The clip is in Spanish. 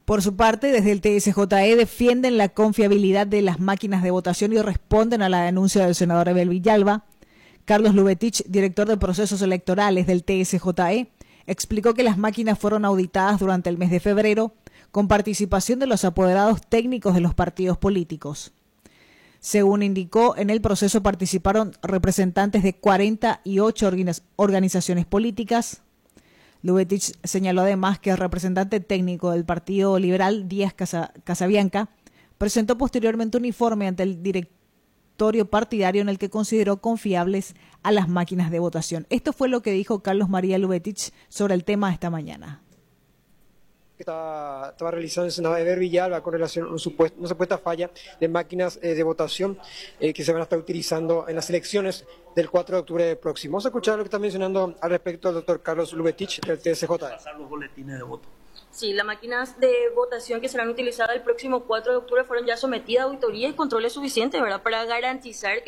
Por su parte, desde el TSJE defienden la confiabilidad de las máquinas de votación y responden a la denuncia del senador Abel Villalba. Carlos Lubetich, director de procesos electorales del TSJE, explicó que las máquinas fueron auditadas durante el mes de febrero con participación de los apoderados técnicos de los partidos políticos. Según indicó, en el proceso participaron representantes de 48 organizaciones políticas. Lubetich señaló además que el representante técnico del Partido Liberal, Díaz Casabianca, presentó posteriormente un informe ante el directorio partidario en el que consideró confiables a las máquinas de votación. Esto fue lo que dijo Carlos María Lubetich sobre el tema esta mañana. Estaba realizando el senador Abel Villalba con relación a una supuesta falla de máquinas de votación que se van a estar utilizando en las elecciones del 4 de octubre próximo. Vamos a escuchar lo que está mencionando al respecto el doctor Carlos Lubetich del TSJ. Pasar los boletines de voto. Sí, las máquinas de votación que serán utilizadas el próximo 4 de octubre fueron ya sometidas a auditoría y controles suficientes, ¿verdad?, para garantizar que